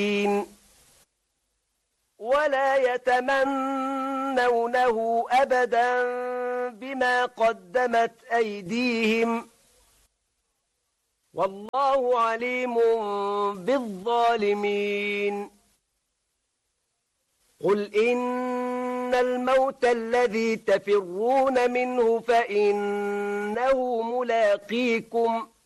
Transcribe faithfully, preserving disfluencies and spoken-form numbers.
ولا يتمنونه أبدا بما قدمت أيديهم والله عليم بالظالمين. قل إن الموت الذي تفرون منه فإنه ملاقيكم